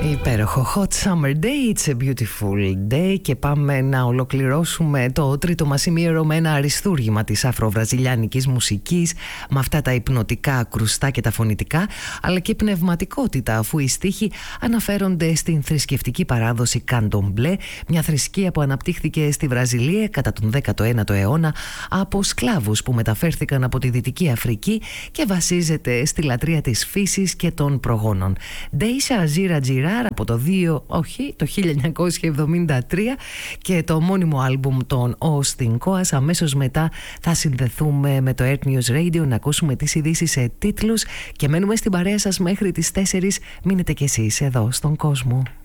Υπέροχο Hot Summer Day, it's a beautiful day. Και πάμε να ολοκληρώσουμε το τρίτο μας ημίωρο με ένα αριστούργημα της αφροβραζιλιάνικης μουσικής, με αυτά τα υπνοτικά κρουστά και τα φωνητικά, αλλά και πνευματικότητα, αφού οι στίχοι αναφέρονται στην θρησκευτική παράδοση Καντομπλέ, μια θρησκεία που αναπτύχθηκε στη Βραζιλία κατά τον 19ο αιώνα από σκλάβους που μεταφέρθηκαν από τη Δυτική Αφρική και βασίζεται στη λατρεία της φύσης και των προγόνων. Deixa Gira Girar από το 1973 και το μόνιμο άλμπουμ των Austin Coas. Αμέσως μετά θα συνδεθούμε με το Earth News Radio να ακούσουμε τις ειδήσεις σε τίτλους και μένουμε στην παρέα σας μέχρι τις 4. Μείνετε κι εσείς εδώ στον κόσμο.